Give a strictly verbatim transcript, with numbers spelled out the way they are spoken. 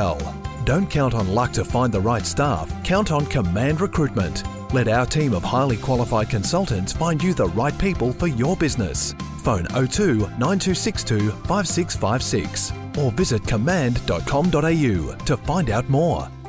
well. Don't count on luck to find the right staff. Count on Command Recruitment. Let our team of highly qualified consultants find you the right people for your business. Phone oh two nine two six two five six five six or visit command dot com dot a u to find out more.